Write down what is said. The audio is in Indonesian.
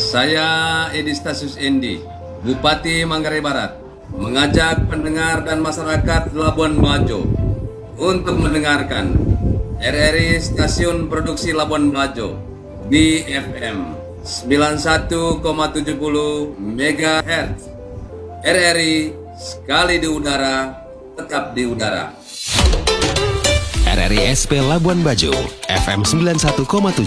Saya Edi Stasius Endi, Bupati Manggarai Barat, mengajak pendengar dan masyarakat Labuan Bajo untuk mendengarkan RRI Stasiun Produksi Labuan Bajo di FM 91,70 MHz. RRI sekali di udara, tetap di udara. RRI SP Labuan Bajo, FM 91,70